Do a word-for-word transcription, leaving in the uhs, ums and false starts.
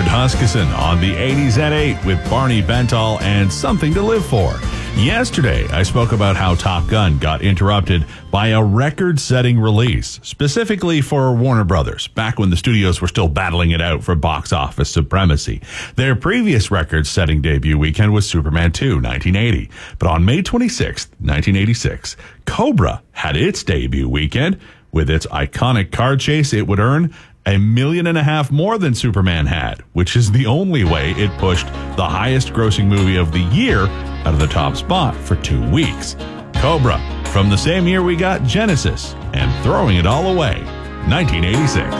Huskisson on the eighties at eight with Barney Bentall and Something to Live For. Yesterday, I spoke about how Top Gun got interrupted by a record-setting release, specifically for Warner Brothers, back when the studios were still battling it out for box office supremacy. Their previous record-setting debut weekend was Superman two, nineteen eighty. But on May twenty-sixth, nineteen eighty-six, Cobra had its debut weekend. With its iconic car chase, it would earn a million and a half more than Superman had, which is the only way it pushed the highest grossing movie of the year out of the top spot for two weeks. Cobra, from the same year we got Genesis and Throwing It All Away, nineteen eighty-six.